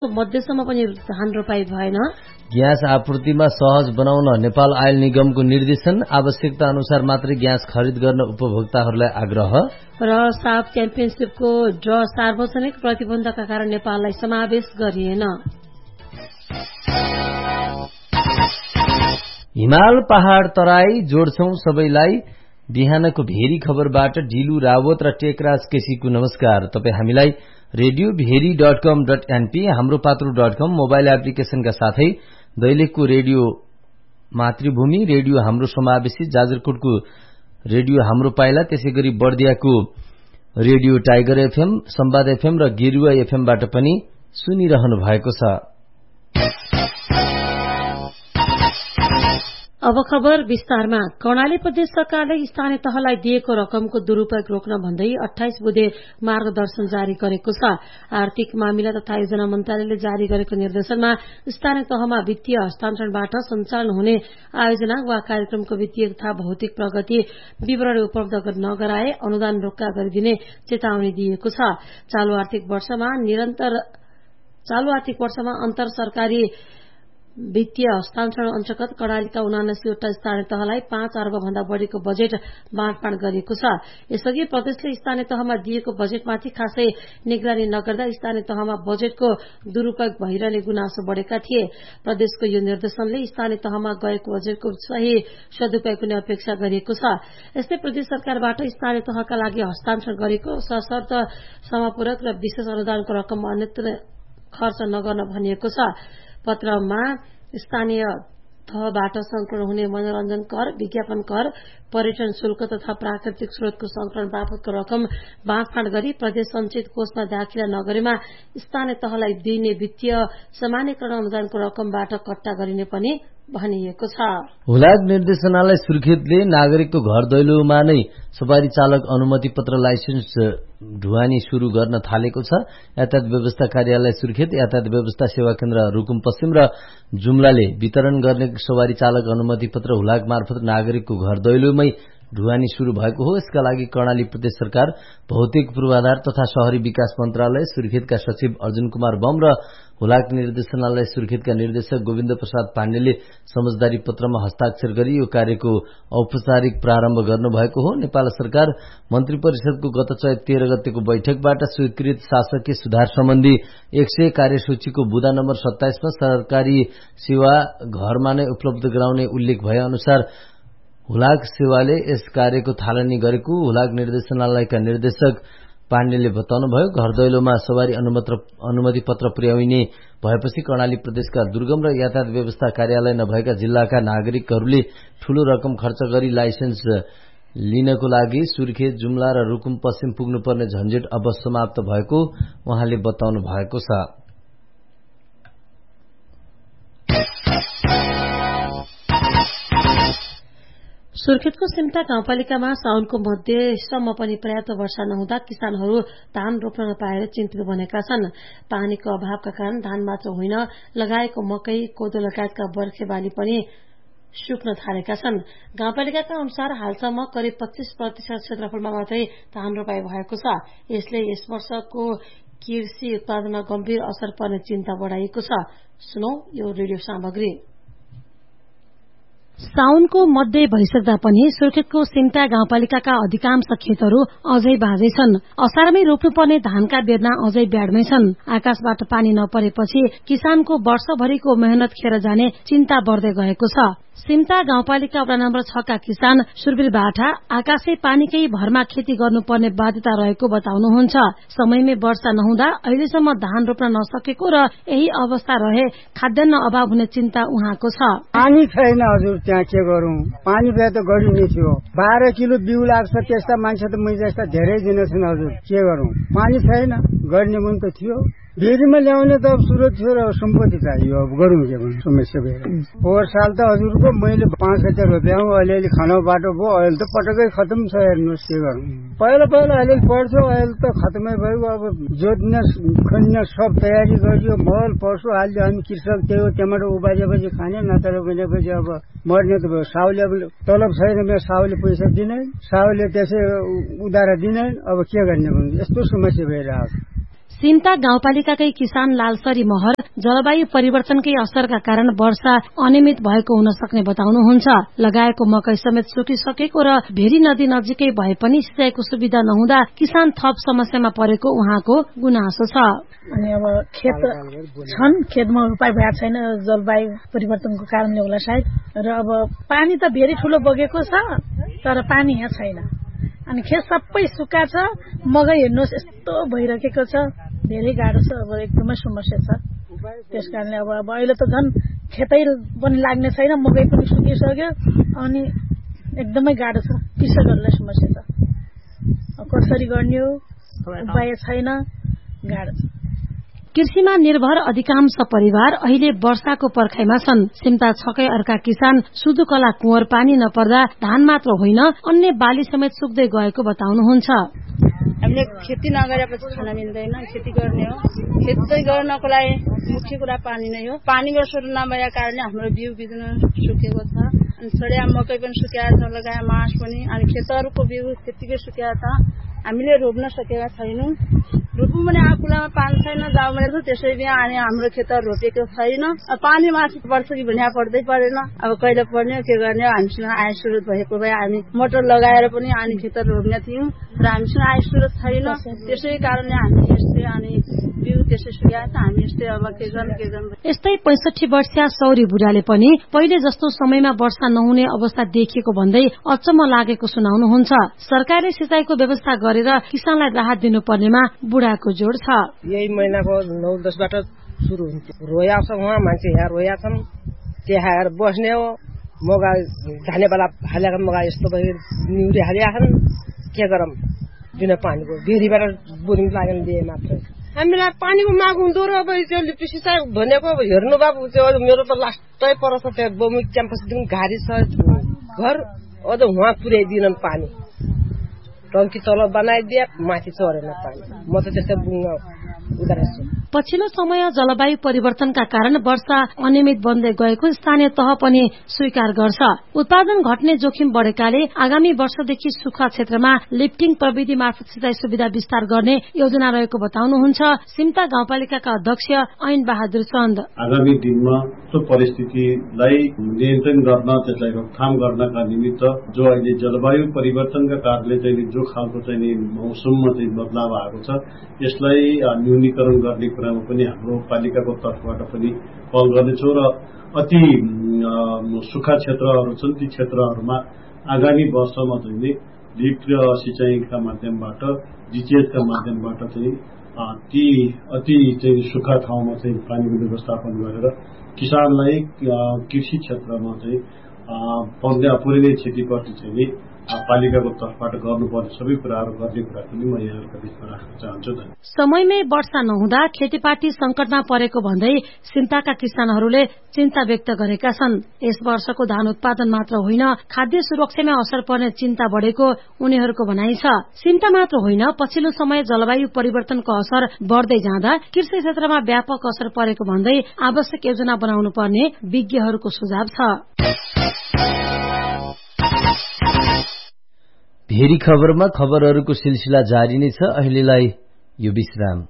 मध्यसम्म पनि धान रोपाई भएन। ग्यास आपूर्तिमा सहज बनाउन नेपाल आयल निगमको निर्देशन, आवश्यकता अनुसार मात्रै ग्यास खरिद गर्न उपभोक्ताहरूलाई आग्रह। र साफ च्याम्पियनसिपको ड्र सार्वजनिक प्रतिबन्धका कारण नेपाललाई समावेश गरिएन। हिमाल पहाड़ तराई जोड्छौं सबैलाई। बिहानको भेरी खबरबाट ढिलु रावत र टेकराज केसीको नमस्कार। तपाईँ हामीलाई radiobheri.com.np, हाम्रो पात्रो.com मोबाइल एप्लिकेशनका साथै दैलेखको रेडियो मातृभूमि, रेडियो हाम्रो समावेशी, जाजरकोटको रेडियो हाम्रो पाइला, त्यसैगरी बर्दियाको रेडियो टाइगर एफएम, संवाद एफएम र गेरुवा एफएमबाट पनि सुनिरहनु भएको छ। अब खबर विस्तारमा। कर्णाली प्रदेश सरकारले स्थानीय तहलाई दिएको रकमको दुरूपयोग रोक्न भन्दै 28 बुँदे मार्गदर्शन जारी गरेको छ। आर्थिक मामिला तथा योजना मन्त्रालयले जारी गरेको निर्देशनमा स्थानीय तहमा वित्तीय हस्तान्तरणबाट सञ्चालन हुने आयोजना वा कार्यक्रमको वित्तीय तथा भौतिक प्रगति विवरण उपलब्ध नगराए अनुदान रोक्का गरिदिने चेतावनी दिएको छ। चालू आर्थिक वर्षमा अन्तर सरकारी वित्तीय हस्तान्तरण अन्तर्गत कर्णालीका 79वटा स्थानीय तहलाई 5 अर्ब भन्दा बढ़ीको बजेट बाँडफाँड गरिएको छ। यसअघि प्रदेशले स्थानीय तहमा दिएको बजेटमाथि खासै निगरानी नगर्दा स्थानीय तहमा बजेटको दुरूपयोग भइरहने गुनासो बढ़ेका थिए। प्रदेशको यो निर्देशनले स्थानीय तहमा गएको बजेटको सही सदुपयोग हुने अपेक्षा गरिएको छ। यस्तै प्रदेश सरकारबाट स्थानीय तहका लागि हस्तान्तरण गरेको सशर्त समापूरक र विशेष अनुदानको रकम अन्यत्र खर्च नगर्न भनिएको छ। पत्रमा स्थानीय तहबाट संकलन हुने मनोरञ्जन कर, विज्ञापन कर, पर्यटन शुल्क तथा प्राकृतिक स्रोतको संकलन बापतको रकम बाँडफाँड गरी प्रदेश संचित कोषमा दाखिला नगरेमा स्थानीय तहलाई दिइने वित्तीय सामान्यकरण अनुदानको रकमबाट कट्टा गरिने पनि भनिएको छ। हुलाक निर्देशनालय सुर्खेतले नागरिकको घर दैलोमा नै सवारी चालक अनुमति पत्र लाइसेन्स ढुवानी शुरू गर्न थालेको छ। यातायात व्यवस्था कार्यालय सुर्खेत, यातायात व्यवस्था सेवा केन्द्र रुकुम पश्चिम र जुम्लाले वितरण गर्ने सवारी चालक अनुमति पत्र हुलाक मार्फत नागरिकको घर दैलोमै ढुवानी शुरू भएको हो। यसका लागि कर्णाली प्रदेश सरकार, भौतिक पूर्वाधार तथा शहरी विकास मन्त्रालय, सुर्खेतका सचिव अर्जुन कुमार बम र हुलाक निर्देशनालय सुर्खेतका निर्देशक गोविन्द प्रसाद पाण्डेले समझदारी पत्रमा हस्ताक्षर गरी यो कार्यको औपचारिक प्रारम्भ गर्नुभएको हो। नेपाल सरकार मन्त्री परिषदको गत चैत 13 गतेको बैठकबाट स्वीकृत शासकीय सुधार सम्बन्धी 100 कार्यसूचीको बुँदा नम्बर 27 मा सरकारी सेवा घरमा नै उपलब्ध गराउने उल्लेख भए अनुसार हुलाक सेवाले यस कार्यको थालनी गरेको हुलाक निर्देशनालयका निर्देशक पाण्डेले बताउनुभयो। घर दैलोमा सवारी अनुमति पत्र पुर्याइने भएपछि कर्णाली प्रदेशका दुर्गम र यातायात व्यवस्था कार्यालय नभएका जिल्लाका नागरिकहरूले ठूलो रकम खर्च गरी लाइसेन्स लिनको लागि सुर्खेत, जुम्ला र रुकुम पश्चिम पुग्नुपर्ने झन्झट अब समाप्त भएको उहाँले बताउनु भएको छ। सुर्खेतको सिम्ता गाउँपालिकामा साउनको मध्यसम्म पनि पर्याप्त वर्षा नहुँदा किसानहरू धान रोप्न नपाएर चिन्तित बनेका छन्। पानीको अभावका कारण धान मात्र होइन, लगाएको मकै, कोदो लगायतका बर्खे बाली पनि सुक्न थालेका छन्। गाउँपालिकाका अनुसार हालसम्म करिब 25% क्षेत्रफलमा मात्रै धान रोपाई भएको छ। यसले यस वर्षको कृषि उत्पादनमा गम्भीर असर पर्ने चिन्ता बढाइएको छ। सुनौ यो रेडियो सामग्री। साउनको मध्य भइसक्दा पनि सुर्खेतको सिम्ता गाउँपालिकाका अधिकांश खेतहरू अझै बाँझै छन्। असारमै रोप्नुपर्ने धानका बेर्ना अझै ब्याडमै छन्। आकाशबाट पानी नपरेपछि किसानको वर्षभरिको मेहनत खेर जाने चिन्ता बढ्दै गएको छ। सिम्ता गाउँपालिका वडा नम्बर 6 का किसान सुरवीर बाठा आकाशे पानीकै भरमा खेती गर्नुपर्ने बाध्यता रहेको बताउनुहुन्छ। समयमै वर्षा नहुँदा अहिलेसम्म धान रोप्न नसकेको र यही अवस्था रहे खाद्यान्न अभाव हुने चिन्ता उहाँको छ। पानी छैन हजुर, त्यहाँ के गरौं? पानी भए त गरिने थियो। 12 किलो बिउ लाग्छ, त्यस्ता मान्छे त मै जस्ता धेरै दिन छन् हजुर, के गरौं? पानी छैन, गर्ने मन त थियो। भेरीमा ल्याउने त अब स्रोत थियो र सम्पत्ति चाहियो, अब गरौँ के भन्नु? समस्या भएर पोहोर साल त हजुरको मैले 5 हजार रुपियाँ अलिअलि खाना बाटो भयो, अहिले त पटक्कै खतम छ। हेर्नुहोस् के गरौँ? पहिला अलिअलि पर्थ्यो, अहिले त खतमै भयो। अब जोत्न खन्न सब तयारी गरियो, मल पशु हाल्यो। हामी कृषक त्यही हो, त्यहाँबाट उबाजेपछि खाने, नत्र भनेपछि अब मर्ने त भयो। साउले अब तलब छैन, मेरो साउले पैसा दिने, साउले त्यसै उधार दिने, अब के गर्ने भन्नु? यस्तो समस्या भइरहेको छ। सिमता गाउँपालिकाकै किसान लालसरी महर जलवायु परिवर्तनकै असरका कारण वर्षा अनियमित भएको हुन सक्ने बताउनुहुन्छ। लगाएको मकै समेत सुकिसकेको र भेरी नदी नजिकै भए पनि सिंचाईको सुविधा नहुँदा किसान थप समस्यामा परेको उहाँको गुनासो छ। अनि अब खेत छन्, खेतमा उपाय भएको छैन जलवायु परिवर्तनको कारणले होला सायद। र अब पानी त भेरी ठुलो बगेको छ तर पानी यहाँ छैन। अनि खेत सबै सुक्खा छ, मकै हेर्नुहोस् यस्तो भइरहेको छ, धेरै गाह्रो छ। अब एकदमै समस्या छ। त्यस कारणले अब अहिले त झन् खेतै पनि लाग्ने छैन, मकै पनि सुकिसक्यो। अनि एकदमै गाह्रो छ, कृषकहरूलाई समस्या छ। कसरी गर्ने हो उपाय छैन, गाह्रो छ। कृषिमा निर्भर अधिकांश परिवार अहिले वर्षाको पर्खाइमा छन्। सिमता छकै अर्का किसान सुदुकला कुँवर पानी नपर्दा धान मात्र होइन अन्य बाली समेत सुक्दै गएको बताउनुहुन्छ। हामीले खेती नगरेपछि खान मिल्दैन, खेती गर्ने हो। खेती गर्नको लागि मुख्य कुरा पानी नै हो। पानीको स्रोत नभएका कारणले हाम्रो बिउ बिजन सुकेको छ। अनि छोडिया मकै पनि सुकेको छ, लगाए मास पनि। अनि खेतहरूको बिउ त्यतिकै सुकेको छ, हामीले रोप्न सकेका छैनौं। रोप्नु पनि आफूलाई पानी छैन, जाउ मेरो त्यसै बिहा। अनि हाम्रो खेतहरू रोपेको छैन। पानी माथि पर्छ कि भन्ने पर्दै परेन। अब कहिले पर्ने के गर्ने, हामीसँग आय स्रोत भएको भए हामी मोटर लगाएर पनि अनि खेतहरू रोप्ने थियौं, र हामीसँग आय स्रोत छैन। त्यसै कारणले हामी यस्तै अनि बिउ त्यसै सुकेको छ। हामी यस्तै अब के गर्ने। यस्तै 65 वर्षीय सौरी बुढाले पनि पहिले जस्तो समयमा वर्षा नहुने अवस्था देखिएको भन्दै अचम्म लागेको सुनाउनुहुन्छ। सरकारले सिंचाईको व्यवस्था गरेर किसानलाई राहत दिनुपर्नेमा बुढाको जोड छ। यही महिनाको 9-10बाट सुरु हुन्छ। रोया छ उहाँ मान्छे, यहाँ रोया छन्, त्यहाँ बस्ने हो। मगा धाने बेला हालेका मगा यस्तो भयो, निउरी हालिया छन्, के गरौँ बिना पानीको। भेरीबाट बोरिङ लागेर दिए मात्र। हामीलाई पानीको माग हुँदो र अब सिँचाइ भनेको हेर्नु बाबु, मेरो त लास्टै परछ। त्यहाँ बमु क्याम्पसदेखि घारी छ, घर अझ उहाँ पुर्याइदिनन् पानी। टंकी तल बनाइदिए, माथि चढेन पानी। म त त्यस्तै बुङ्गा उदाहरण छु। पछिल्लो समय जलवायु परिवर्तनका कारण वर्षा अनियमित बन्दै गएको स्थानीय तह पनि स्वीकार गर्छ। उत्पादन घट्ने जोखिम बढेकाले आगामी वर्षदेखि सुक्खा क्षेत्रमा लिफ्टिङ प्रविधि मार्फत सिंचाई सुविधा विस्तार गर्ने योजना रहेको बताउनुहुन्छ सिमता गाउँपालिकाका अध्यक्ष ऐन बहादुर चन्द। आगामी दिनमा त्यो परिस्थितिलाई नियन्त्रण गर्न, त्यसलाई रोकथाम गर्नका निमित्त जो अहिले जलवायु परिवर्तनका कारणले चाहिँ जो खालको चाहिँ मौसममा चाहिँ बदलाव आएको छ, यसलाई न्यूनीकरण गर्ने कुरामा पनि हाम्रो पालिकाको तर्फबाट पनि पहल गर्नेछौँ। र अति सुक्खा क्षेत्रहरू छन्, ती क्षेत्रहरूमा आगामी वर्षमा चाहिँ लिफ्ट सिंचाइका माध्यमबाट, जीटीएचका माध्यमबाट चाहिँ ती अति चाहिँ सुक्खा ठाउँमा चाहिँ पानीको व्यवस्थापन गरेर किसानलाई कृषि क्षेत्रमा चाहिँ पुर्याउने क्षतिप्रति चाहिँ पालिकाको तर्फबाट गर्नुपर्ने सबै कुराहरू गर्ने कुरा पनि म यहाँहरुको बीचमा राख्न चाहन्छु। समयमै वर्षा नहुँदा खेतीपाती संकटमा परेको भन्दै सिमताका किसानहरूले चिन्ता व्यक्त गरेका छन्। यस वर्षको धान उत्पादन मात्र होइन, खाद्य सुरक्षामा असर पर्ने चिन्ता बढेको उनीहरूको भनाइ छ। सिमता मात्र होइन, पछिल्लो समय जलवायु परिवर्तनको असर बढ्दै जाँदा कृषि क्षेत्रमा व्यापक असर परेको भन्दै आवश्यक योजना बनाउनु पर्ने विज्ञहरूको सुझाव छ। भेरी खबरमा खबरहरूको सिलसिला जारी नै छ। अहिलेलाई यो विश्राम।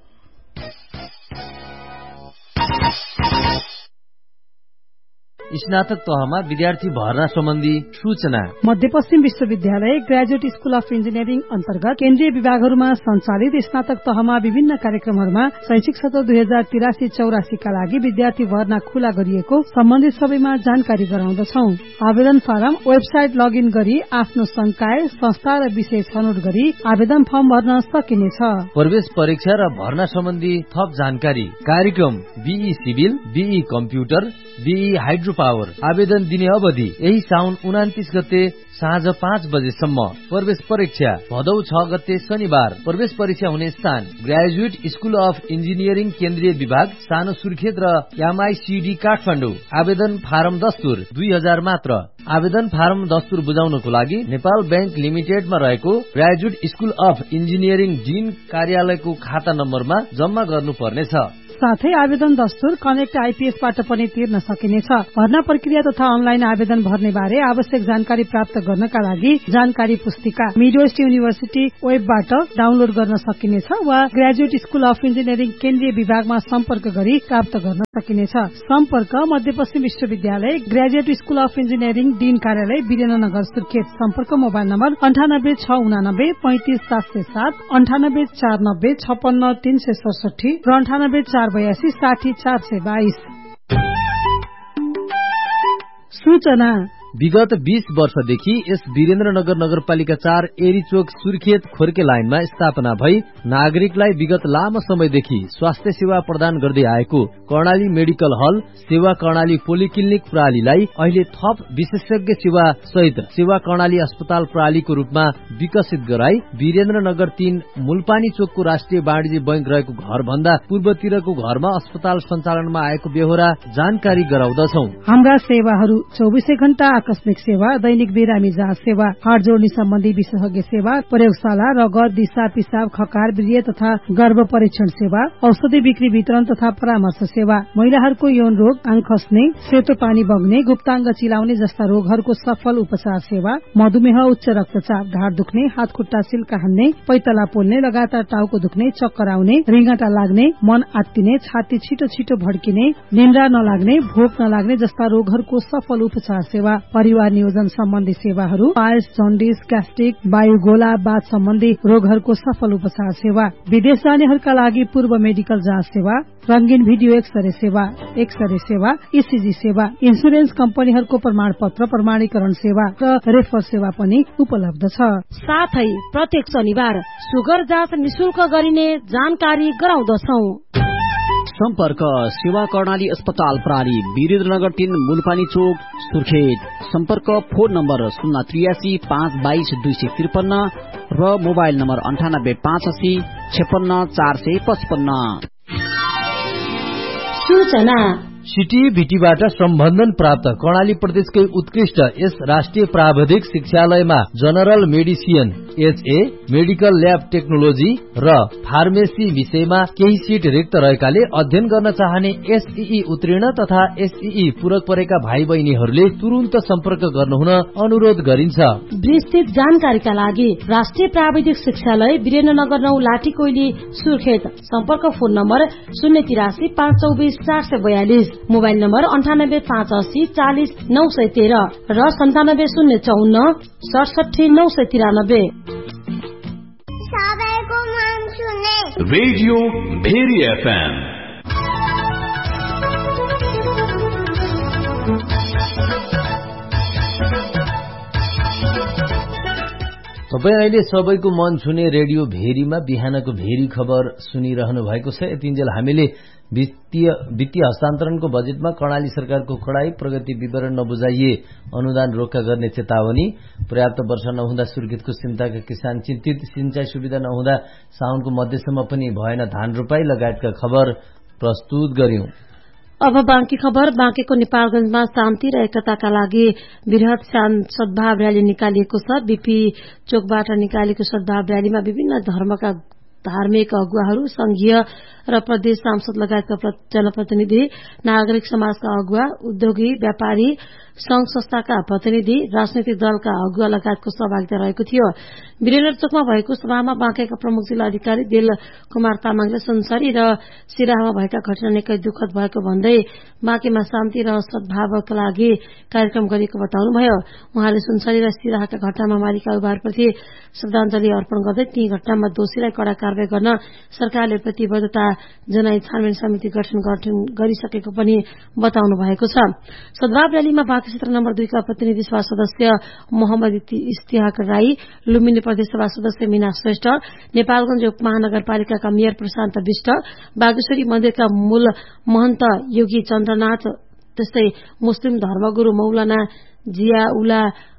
स्नातक तहमा विद्यार्थी भर्ना सम्बन्धी सूचना। मध्यपश्चिम विश्वविद्यालय ग्रेजुएट स्कूल अफ इन्जिनियरिङ अन्तर्गत केन्द्रीय विभागहरूमा सञ्चालित स्नातक तहमा विभिन्न कार्यक्रमहरूमा शैक्षिक सत्र 2083-84 का लागि विद्यार्थी भर्ना खुला गरिएको सम्बन्धित सबैमा जानकारी गराउँदछौ। आवेदन फारम वेबसाइट लगइन गरी आफ्नो संकाय, संस्था र विषय छनौट गरी आवेदन फर्म भर्न सकिनेछ। प्रवेश परीक्षा र भर्ना सम्बन्धी थप जानकारी। कार्यक्रम be civil, be computer, be hydro power. आवेदन दिने अवधि यही साउन 29 गते साँझ 5 बजेसम्म। प्रवेश परीक्षा भदौ 6 गते शनिबार। प्रवेश परीक्षा हुने स्थान ग्रेजुएट स्कूल अफ इन्जिनियरिङ केन्द्रीय विभाग, सानो सुर्खेत र एमआईसीडी काठमाडौँ। आवेदन फारम दस्तुर 2000 मात्र। आवेदन फारम दस्तुर बुझाउनको लागि नेपाल बैंक लिमिटेडमा रहेको ग्रेजुएट स्कूल अफ इन्जिनियरिङ डिन कार्यालयको खाता नम्बरमा जम्मा गर्नुपर्नेछ। साथै आवेदन दस्तुर कनेक्ट आइपीएसबाट पनि तिर्न सकिनेछ। भर्ना प्रक्रिया तथा अनलाइन आवेदन भर्ने बारे आवश्यक जानकारी प्राप्त गर्नका लागि जानकारी पुस्तिका मिडवेस्ट युनिभर्सिटी वेबबाट डाउनलोड गर्न सकिनेछ वा ग्रेजुएट स्कुल अफ इन्जिनियरिङ केन्द्रीय विभागमा सम्पर्क गरी प्राप्त गर्न सकिनेछ। सम्पर्क मध्यपश्चिम विश्वविद्यालय graduate school of engineering dean कार्यालय वीरेन्द्रनगर सुर्खेत। सम्पर्क मोबाइल नम्बर 9869 35707, 9849 56 367 र 98 482 60 422। सूचना विगत 20 वर्षदेखि यस वीरेन्द्रनगर नगरपालिका 4 एरीचोक सुर्खेत खोर्के लाइनमा स्थापना भई नागरिकलाई विगत लामो समयदेखि स्वास्थ्य सेवा प्रदान गर्दै आएको कर्णाली मेडिकल हल सेवा कर्णाली पोलिक्लिनिक प्रणालीलाई अहिले थप विशेषज्ञ सेवा सहित सेवा कर्णाली अस्पताल प्रणालीको रूपमा विकसित गराई वीरेन्द्रनगर 3 मूलपानी चोकको राष्ट्रिय वाणिज्य बैंक रहेको घर भन्दा पूर्वतिरको घरमा अस्पताल सञ्चालनमा आएको बेहोरा जानकारी गराउँदछौं। हाम्रा सेवाहरू 24 घण्टा आकस्मिक सेवा, दैनिक बिरामी जाँच सेवा, हाड जोड्ने सम्बन्धी विशेषज्ञ सेवा, प्रयोगशाला, रगत, दिशा पिसाब, खकार, वीर्य तथा गर्भ परीक्षण सेवा, औषधि बिक्री वितरण तथा परामर्श सेवा, महिलाहरूको यौन रोग, आङ खस्ने, सेतो पानी बग्ने, गुप्ताङ्ग चिलाउने जस्ता रोगहरूको सफल उपचार सेवा, मधुमेह, उच्च रक्तचाप, ढाड दुख्ने, हात खुट्टा सिल्का हान्ने, पैतला पोल्ने, लगातार टाउको दुख्ने, चक्कर आउने, रिङ्गटा लाग्ने, मन आत्तिने, छाती छिटो छिटो भड्किने, निन्द्रा नलाग्ने, भोक नलाग्ने जस्ता रोगहरूको सफल उपचार सेवा, परिवार नियोजन सम्बन्धी सेवाहरू, पाइल्स, जन्डिस, ग्यास्ट्रिक, वायुगोला, बाथ सम्बन्धी रोगहरूको सफल उपचार सेवा, विदेश जानेहरूका लागि पूर्व मेडिकल जाँच सेवा, रंगीन भिडियो एक्सरे सेवा, ईसीजी सेवा, इन्सुरेन्स कम्पनीहरूको प्रमाणपत्र प्रमाणीकरण सेवा र रेफर सेवा पनि उपलब्ध छ। साथै प्रत्येक शनिबार सुगर जाँच निशुल्क गरिने जानकारी गराउँदछौ। सम्पर्क सेवा कर्णाली अस्पताल प्रणाली वीरेन्द्रनगर 3 मूलपानी चोक सुर्खेत। सम्पर्क फोन नम्बर 083 522 253 र मोबाइल नम्बर 98 580 56 455। सूचना सिटी भिटीबाट सम्बन्धन प्राप्त कर्णाली प्रदेशकै उत्कृष्ट यस राष्ट्रिय प्राविधिक शिक्षालयमा general medicine HA, medical lab technology र फार्मेसी विषयमा केही सिट रिक्त रहेकाले अध्ययन गर्न चाहने एसईई उत्तीर्ण तथा एसईई पूरक परेका भाइ बहिनीहरूले तुरुन्त सम्पर्क गर्नुहुन अनुरोध गरिन्छ। विस्तृत जानकारीका लागि राष्ट्रिय प्राविधिक शिक्षालय वीरेन्द्रनगर 9 लाठीकोइली सुर्खेत। सम्पर्क फोन नम्बर 083 524 442, मोबाइल नम्बर 98 580 40 913 र 97 054 67 993। सबैको मन सुने रेडियो भेरी एफएम। तपाईँ अहिले सबैको मन छुने रेडियो भेरीमा बिहानको भेरी खबर सुनिरहनु भएको छ। यतिन्जेल हामीले वित्तीय हस्तान्तरणको बजेटमा कर्णाली सरकारको कडाई, प्रगति विवरण नबुझाइए अनुदान रोक्का गर्ने चेतावनी, पर्याप्त वर्षा नहुँदा सुर्खेतको सिमताका किसान चिन्तित, सिंचाई सुविधा नहुँदा साउनको मध्यसम्म पनि भएन धान रोपाई लगायतका खबर प्रस्तुत गर्यौं। अब बाँकी खबर। बाँकेको नेपालगंजमा शान्ति र एकताका लागि वृहत सद्भाव रयाली निकालिएको छ। बीपी चोकबाट निकालेको सद्भाव रयालीमा विभिन्न धर्मका धार्मिक अगुवाहरू, संघीय र प्रदेश सांसद लगायतका जनप्रतिनिधि, नागरिक समाजका अगुवा, उद्योगी, व्यापारी, संघ संस्थाका प्रतिनिधि, राजनैतिक दलका अगुवा लगायतको सहभागिता रहेको थियो। वीरेन्द्र चोकमा भएको सभामा बाँकेका प्रमुख जिल्ला अधिकारी दिल कुमार तामाङले सुनसरी र सिराहामा भएका घटना निकै दुःखद भएको भन्दै बाँकेमा शान्ति र सद्भावका लागि कार्यक्रम गरिएको बताउनुभयो। उहाँले सुनसरी र सिराहाका घटनामा मारिएका उहाँहरूप्रति श्रद्धाञ्जली अर्पण गर्दै ती घटनामा दोषीलाई कड़ा कारवाही गर्न सरकारले प्रतिबद्धता जनाई छानबिन समिति गठन गरिसकेको पनि बताउनु भएको छ। सद्भाव रयालीमा बाँके क्षेत्र नम्बर 2 का प्रतिनिधि सभा सदस्य मोहम्मद इस्तिहाक राई, लुम्बिनी प्रदेश सभा सदस्य मीना श्रेष्ठ, नेपालगंज उपमहानगरपालिकाका मेयर प्रशान्त विष्ट, बागेश्वरी मन्दिरका मूल महन्त योगी चन्द्रनाथ, त्यस्तै मुस्लिम धर्मगुरू मौलाना जिया उला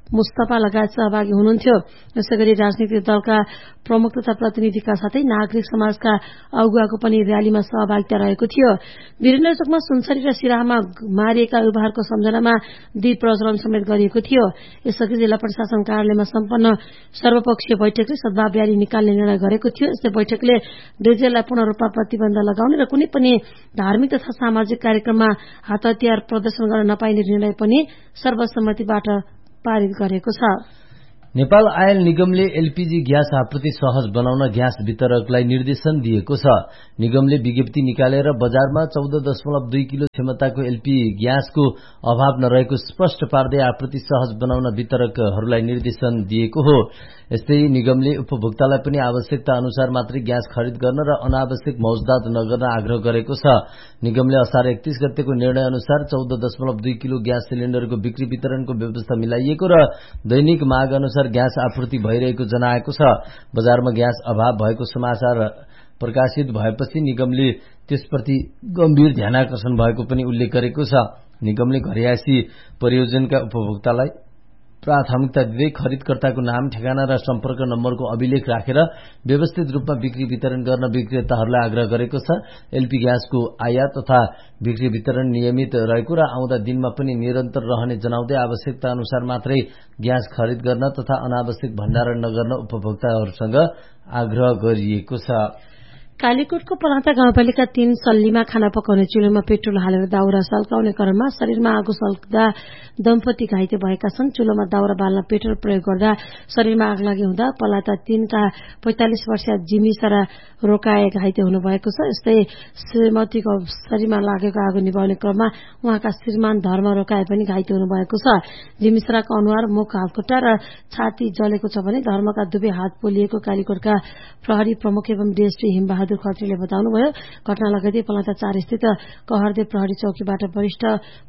मुस्तफा लगायत सहभागी हुनुहुन्थ्यो। यसैगरी राजनीतिक दलका प्रमुख तथा प्रतिनिधिका साथै नागरिक समाजका अगुवाको पनि रयालीमा सहभागिता रहेको थियो। वीरेन्द्रचोकमा सुनसरी र सिराहामा मारिएका युवाहरूको सम्झनामा दीप प्रज्वलन समेत गरिएको थियो। यसअघि जिल्ला प्रशासन कार्यालयमा सम्पन्न सर्वपक्षीय बैठकले सद्भाव र्याली निकाल्ने निर्णय गरेको थियो। यस्तै बैठकले डिजेललाई पूर्ण रूपमा प्रतिबन्ध लगाउने र कुनै पनि धार्मिक तथा सामाजिक कार्यक्रममा हात हतियार प्रदर्शन गर्न नपाइने निर्णय पनि सर्वसम्मतिबाट पारित गरेको छ। नेपाल आयल निगमले एलपीजी ग्यास आपूर्ति सहज बनाउन ग्यास वितरकलाई निर्देशन दिएको छ। निगमले विज्ञप्ति निकालेर बजारमा 14.2 किलो क्षमताको एलपीजी ग्यासको अभाव नरहेको स्पष्ट पार्दै आपूर्ति सहज बनाउन वितरकहरूलाई निर्देशन दिएको हो। यस्तै निगमले उपभोक्तालाई पनि आवश्यकता अनुसार मात्रै ग्यास खरिद गर्न र अनावश्यक मौजदात नगर्न आग्रह गरेको छ। निगमले असार 31 गतेको निर्णय अनुसार 14.2 किलो ग्यास सिलिण्डरको बिक्री वितरणको व्यवस्था मिलाइएको र दैनिक माग अनुसार ग्यास आपूर्ति भइरहेको जनाएको छ। बजारमा ग्यास अभाव भएको समाचार प्रकाशित भएपछि निगमले त्यसप्रति गम्भीर ध्यानाकर्षण भएको पनि उल्लेख गरेको छ। निगमले घरयासी परियोजनका उपभोक्तालाई प्राथमिकता दिँदै खरिदकर्ताको नाम, ठेगाना र सम्पर्क नम्बरको अभिलेख राखेर व्यवस्थित रूपमा बिक्री वितरण गर्न विक्रेताहरूलाई आग्रह गरेको छ। एलपी ग्यासको आयात तथा बिक्री वितरण नियमित रहेको र आउँदा दिनमा पनि निरन्तर रहने जनाउँदै आवश्यकता अनुसार मात्रै ग्यास खरिद गर्न तथा अनावश्यक भण्डारण नगर्न उपभोक्ताहरूसँग आग्रह गरिएको छ। कालीकोटको पलाता गाउँपालिका 3 सल्लीमा खाना पकाउने चुलोमा पेट्रोल हालेर दाउरा सल्काउने क्रममा शरीरमा आगो सल्कदा दम्पति घाइते भएका छन्। चुलोमा दाउरा बाल्न पेट्रोल प्रयोग गर्दा शरीरमा आग लागि हुँदा पलाता 3 का 45 वर्षीय जिमिसरा रोकाए घाइते हुनुभएको छ। यस्तै श्रीमतीको शरीरमा लागेको आगो निभाउने क्रममा उहाँका श्रीमान धर्म रोकाए पनि घाइते हुनुभएको छ। जिमिसराको अनुहार, मुख, हातखुट्टा र छाती जलेको छ भने धर्मका दुवै हात पोलिएको कालीकोटका प्रहरी प्रमुख एवं डीएसपी हिमबहादुर खत्रीले बताउनुभयो। घटना लगतै पलाता 4 स्थित कहरदेव प्रहरी चौकीबाट वरिष्ठ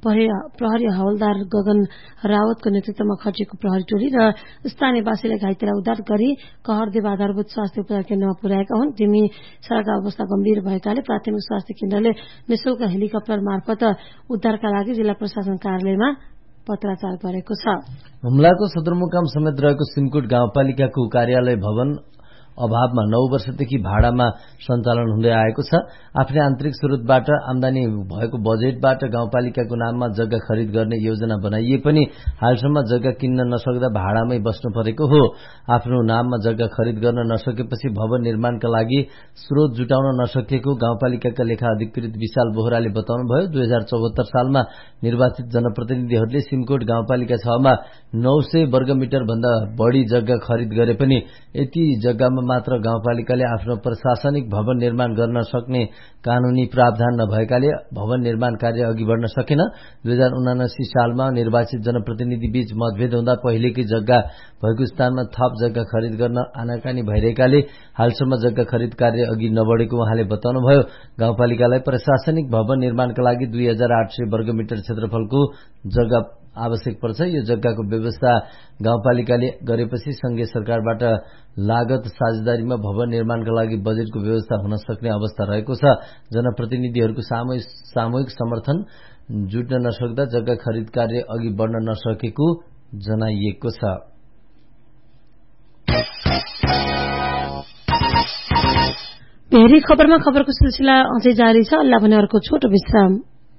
प्रहरी हवलदार गगन रावतको नेतृत्वमा खटिएको प्रहरी टोली र स्थानीयवासीले घाइतेलाई उद्धार गरी कहरदेव आधारभूत स्वास्थ्य उपचार केन्द्रमा पुर्याएका हुन्। जिमिसराका अवस्था गम्भीर भएकाले प्राथमिक स्वास्थ्य केन्द्रले निशुल्क हेलिकप्टर मार्फत उद्धारका लागि जिल्ला प्रशासन कार्यालयमा पत्राचार गरेको छ। हुम्लाको सदरमुकाम समेत रहेको सिमकोट गाउँपालिकाको कार्यालय भवन अभावमा 9 वर्षदेखि भाडामा सञ्चालन हुँदै आएको छ। आफ्नै आन्तरिक स्रोतबाट आमदानी भएको बजेटबाट गाउँपालिकाको नाममा जग्गा खरिद गर्ने योजना बनाइए पनि हालसम्म जग्गा किन्न नसक्दा भाडामै बस्नु परेको हो। आफ्नो नाममा जग्गा खरिद गर्न नसकेपछि भवन निर्माणका लागि स्रोत जुटाउन नसकेको गाउँपालिकाका लेखा अधिकृत विशाल बोहराले बताउनुभयो। 2074 सालमा निर्वाचित जनप्रतिनिधिहरूले सिमकोट गाउँपालिका 6 मा 900 वर्गमिटर भन्दा बढी जग्गा खरिद गरे पनि यति जग्गामा मात्र गाउँपालिकाले आफ्नो प्रशासनिक भवन निर्माण गर्न सक्ने कानूनी प्रावधान नभएकाले भवन निर्माण कार्य अघि बढ्न सकेन। 2079 सालमा निर्वाचित जनप्रतिनिधि बीच मतभेद हुँदा पहिलेकै जग्गा भएको स्थानमा थप जग्गा खरिद गर्न आनाकानी भइरहेकाले हालसम्म जग्गा खरिद कार्य अघि नबढेको उहाँले बताउनुभयो। गाउँपालिकालाई प्रशासनिक भवन निर्माणका लागि 2800 वर्गमिटर क्षेत्रफलको जग्गा आवश्यक पर्छ। यो जग्गाको व्यवस्था गाउँपालिकाले गरेपछि संघीय सरकारबाट लागत साझेदारीमा भवन निर्माणका लागि बजेटको व्यवस्था हुन सक्ने अवस्था रहेको छ। जनप्रतिनिधिहरूको सामूहिक समर्थन जुट्न नसक्दा जग्गा खरिद कार्य अघि बढ्न नसकेको जनाइएको छ। भेरी खबरमा खबरको सिलसिला अझै जारी छ। अल्लाह भने अर्को छोटो विश्राम।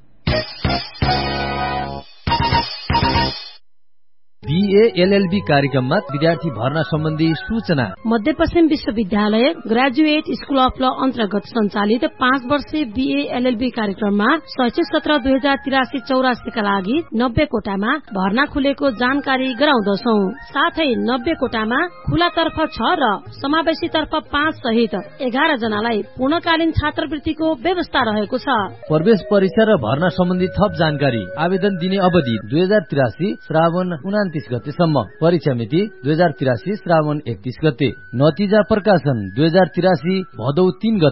बीएएलएलबी कार्यक्रममा विद्यार्थी भर्ना सम्बन्धी सूचना। मध्यपश्चिम विश्वविद्यालय ग्रेजुएट स्कूल अफ ल अन्तर्गत सञ्चालित 5 वर्षीय बीएएलएलबी कार्यक्रममा शैक्षिक सत्र 2083-84 का लागि 90 कोटामा भर्ना खुलेको जानकारी गराउँदछौं। साथै 90 कोटामा खुलातर्फ 6 र समावेशीतर्फ 5 सहित 11 जनालाई पूर्णकालीन छात्रवृत्तिको व्यवस्था रहेको छ। प्रवेश परीक्षा र भर्ना सम्बन्धी थप जानकारी। आवेदन दिने अवधि 2083 श्रावण 29 गतेसम्म। परीक्षा मिति 2083 श्रावण 31 गते। नतिजा प्रकाशन 2083 भदौ 3 गते।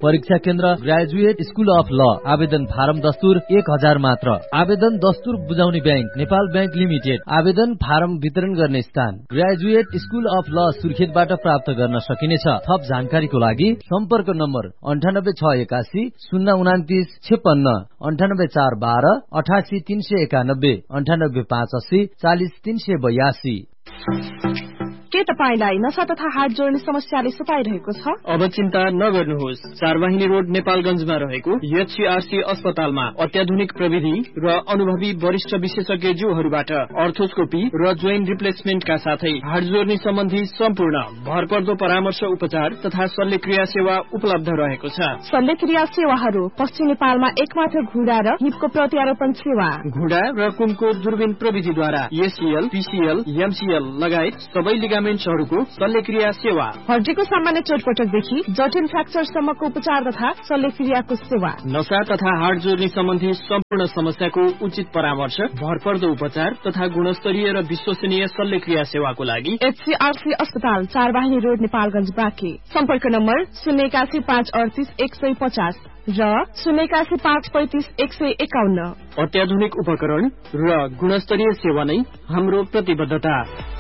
परीक्षा केन्द्र ग्रेजुएट स्कुल अफ ल। आवेदन फारम दस्तुर 1000 मात्र। आवेदन दस्तुर बुझाउने ब्याङ्क नेपाल ब्याङ्क लिमिटेड। आवेदन फारम वितरण गर्ने स्थान ग्रेजुएट स्कुल अफ ल सुर्खेतबाट प्राप्त गर्न सकिनेछ। थप जानकारीको लागि सम्पर्क नम्बर 9861 029 56 98412 88 391 98 580 40 382। के तपाईलाई नशा तथा हात जोड्ने समस्याले सताइरहेको छ? अब चिन्ता नगर्नुहोस्। चारवाहिनी रोड नेपालगञ्जमा रहेको एचसीआरसी अस्पतालमा अत्याधुनिक प्रविधि र अनुभवी वरिष्ठ विशेषज्ञज्यूहरूबाट अर्थोस्कोपी र जोइन्ट रिप्लेसमेन्टका साथै हात जोड्ने सम्बन्धी सम्पूर्ण भरपर्दो परामर्श उपचार तथा शल्यक्रिया सेवा उपलब्ध रहेको छ। शल्यक्रिया सेवाहरू पश्चिम नेपालमा एकमात्र घुँडा र हिपको प्रत्यारोपण सेवा, घुँडा र कुमको दूरबीन प्रविधिद्वारा एसीएल, पीसीएल, एमसीएल लगायत सबै लिगामेन्ट्सहरूको शल्यक्रिया सेवा, हड्डीको सामान्य चोटपटकदेखि जटिल फ्र्याक्चरसम्मको उपचार तथा शल्यक्रियाको सेवा, नशा तथा हाड जोड्ने सम्बन्धी सम्पूर्ण समस्याको उचित परामर्श, भरपर्दो उपचार तथा गुणस्तरीय र विश्वसनीय शल्यक्रिया सेवाको लागि एचसीआरसी अस्पताल चारवाहिनी रोड नेपालगञ्ज बाँके। सम्पर्क नम्बर 081 538 150 र 081 535 151। अत्याधुनिक उपकरण र गुणस्तरीय सेवा नै हाम्रो प्रतिबद्धता।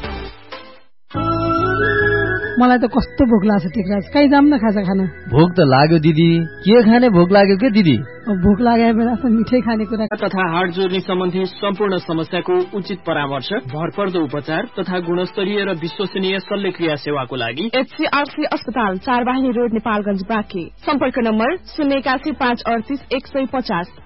मलाई त कस्तो भोक लाग्छ टिकराज, कहीँ जाम न खाजा खान। भोक त लाग्यो दिदी, के खाने भोक लाग्यो के दिदी? भोक लागेको बेला त मिठै खानेकुरा तथा हाड जोड्ने सम्बन्धी सम्पूर्ण समस्याको उचित परामर्श, भरपर्दो उपचार तथा गुणस्तरीय र विश्वसनीय शल्यक्रिया सेवाको लागि एचसीआरसी अस्पताल चारवाहिनी रोड नेपालगञ्ज बाँके। सम्पर्क नम्बर 081 538 150